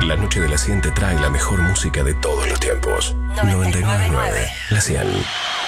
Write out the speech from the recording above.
La noche de la 100 te trae la mejor música de todos los tiempos. 99.9, la 100.